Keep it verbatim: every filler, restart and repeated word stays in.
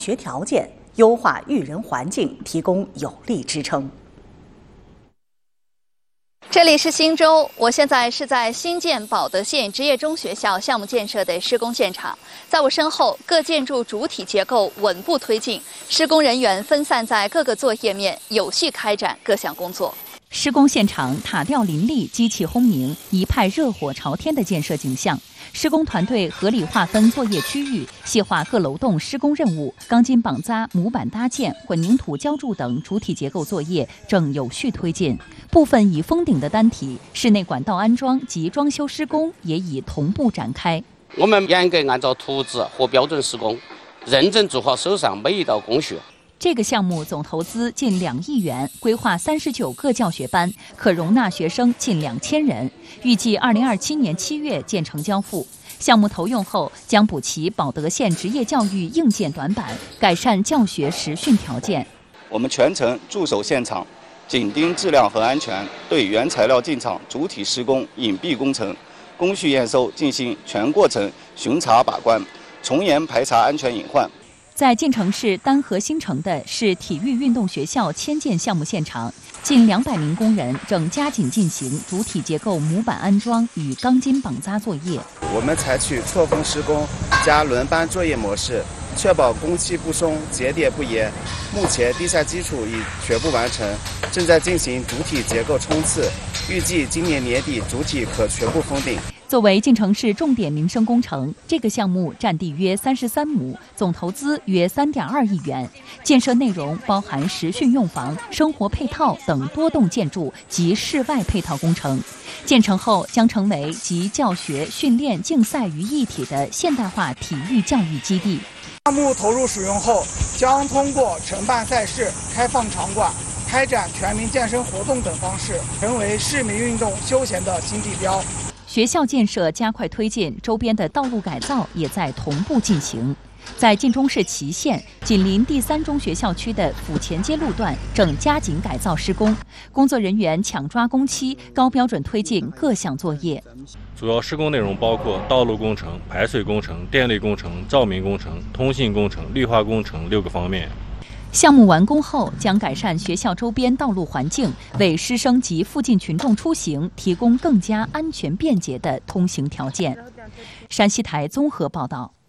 学条件，优化育人环境，提供有力支撑。 这里是新州，我现在是在新建保德县职业中学校项目建设的施工现场，在我身后，各建筑主体结构稳步推进，施工人员分散在各个作业面，有序开展各项工作。施工现场塔吊林立，机器轰鸣，一派热火朝天的建设景象。施工团队合理划分作业区域，细化各楼栋施工任务，钢筋绑扎、模板搭建、混凝土浇筑等主体结构作业正有序推进。部分已封顶的单体室内管道安装及装修施工也已同步展开。 我们严格按照图纸和标准施工，认真做好手上每一道工序。 这个项目总投资近两亿元，规划三十九个教学班，可容纳学生近两千人。预计二零二七年七月建成交付。项目投用后，将补齐保德县职业教育硬件短板，改善教学实训条件。 我们全程驻守现场，紧盯质量和安全，对原材料进场、主体施工、隐蔽工程、工序验收进行全过程巡查把关，从严排查安全隐患。 在晋城市丹河新城的是体育运动学校迁建项目现场，近两百名工人正加紧进行主体结构模板安装与钢筋绑扎作业。 我们采取错峰施工加轮班作业模式，确保工期不松、节点不延。目前地下基础已全部完成，正在进行主体结构冲刺，预计今年年底主体可全部封顶。 作为晋城市重点民生工程，这个项目占地约三十三亩，总投资约三点二亿元。建设内容包含实训用房、生活配套等多栋建筑及室外配套工程。建成后将成为集教学、训练、竞赛于一体的现代化体育教育基地。 项目投入使用后，将通过承办赛事、开放场馆、开展全民健身活动等方式，成为市民运动休闲的新地标。 学校建设加快推进，周边的道路改造也在同步进行。在晋中市祁县紧邻第三中学校区的府前街路段正加紧改造施工，工作人员抢抓工期，高标准推进各项作业。 主要施工内容包括道路工程、排水工程、电力工程、照明工程、通信工程、绿化工程六个方面。 项目完工后，将改善学校周边道路环境，为师生及附近群众出行提供更加安全便捷的通行条件。山西台综合报道。